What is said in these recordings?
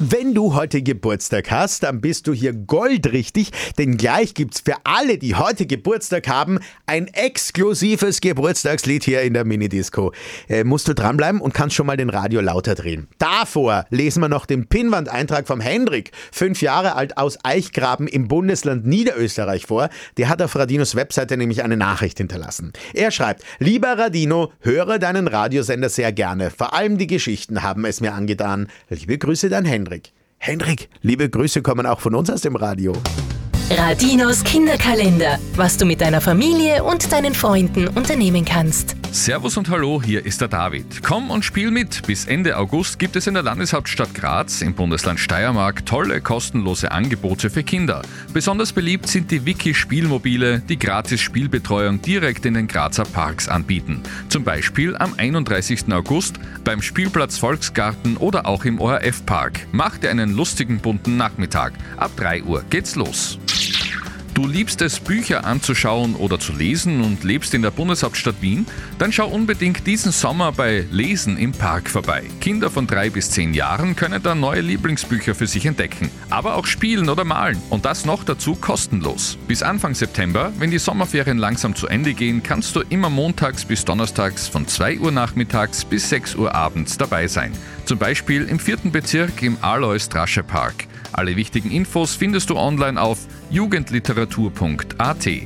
Wenn du heute Geburtstag hast, dann bist du hier goldrichtig, denn gleich gibt's für alle, die heute Geburtstag haben, ein exklusives Geburtstagslied hier in der Minidisco. Musst du dranbleiben und kannst schon mal den Radio lauter drehen. Davor lesen wir noch den Pinnwand-Eintrag vom Hendrik, 5 Jahre alt, aus Eichgraben im Bundesland Niederösterreich vor. Der hat auf Radinos Webseite nämlich eine Nachricht hinterlassen. Er schreibt: Lieber Radino, höre deinen Radiosender sehr gerne. Vor allem die Geschichten haben es mir angetan. Liebe Grüße, dein Hendrik. Hendrik, liebe Grüße kommen auch von uns aus dem Radio. Radinos Kinderkalender, was du mit deiner Familie und deinen Freunden unternehmen kannst. Servus und hallo, hier ist der David. Komm und spiel mit. Bis Ende August gibt es in der Landeshauptstadt Graz im Bundesland Steiermark tolle kostenlose Angebote für Kinder. Besonders beliebt sind die Wiki-Spielmobile, die gratis Spielbetreuung direkt in den Grazer Parks anbieten. Zum Beispiel am 31. August beim Spielplatz Volksgarten oder auch im ORF-Park. Mach dir einen lustigen bunten Nachmittag. Ab 3 Uhr geht's los. Du liebst es, Bücher anzuschauen oder zu lesen und lebst in der Bundeshauptstadt Wien? Dann schau unbedingt diesen Sommer bei Lesen im Park vorbei. Kinder von 3 bis 10 Jahren können da neue Lieblingsbücher für sich entdecken. Aber auch spielen oder malen. Und das noch dazu kostenlos. Bis Anfang September, wenn die Sommerferien langsam zu Ende gehen, kannst du immer montags bis donnerstags von 2 Uhr nachmittags bis 6 Uhr abends dabei sein. Zum Beispiel im 4. Bezirk im Alois-Strasche Park. Alle wichtigen Infos findest du online auf jugendliteratur.at.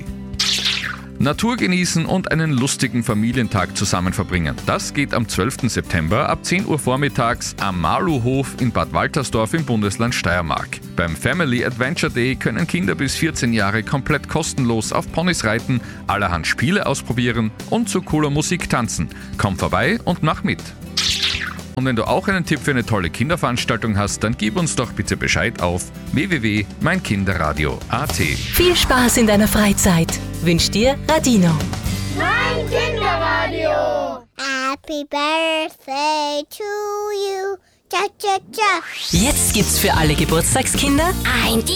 Natur genießen und einen lustigen Familientag zusammen verbringen. Das geht am 12. September ab 10 Uhr vormittags am Marluhof in Bad Waltersdorf im Bundesland Steiermark. Beim Family Adventure Day können Kinder bis 14 Jahre komplett kostenlos auf Ponys reiten, allerhand Spiele ausprobieren und zu cooler Musik tanzen. Komm vorbei und mach mit! Und wenn du auch einen Tipp für eine tolle Kinderveranstaltung hast, dann gib uns doch bitte Bescheid auf www.meinkinderradio.at. Viel Spaß in deiner Freizeit wünscht dir Radino. Mein Kinderradio. Happy Birthday to you. Cha cha cha. Jetzt gibt's für alle Geburtstagskinder ein